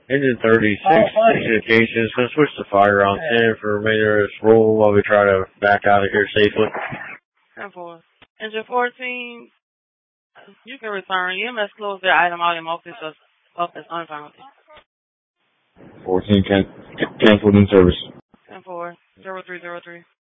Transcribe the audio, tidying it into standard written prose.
Engine 36, communications. Gonna switch to fire on 10 for remainder of this roll while we try to back out of here safely. 10-4. Engine 14, you can return. EMS closed their item automotive up as unfounded. 14, canceled in service. 10-4, 0303.